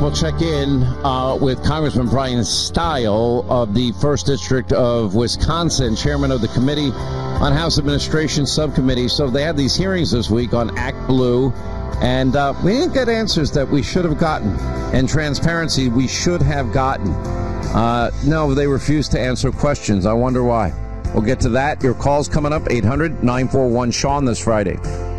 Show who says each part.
Speaker 1: we'll check in with Congressman Brian Stile of the 1st District of Wisconsin, chairman of the Committee on House Administration Subcommittee. So they had these hearings this week on Act Blue, and we didn't get answers that we should have gotten, and transparency we should have gotten. No, they refused to answer questions. I wonder why. We'll get to that. Your call's coming up, 800-941-SEAN this Friday.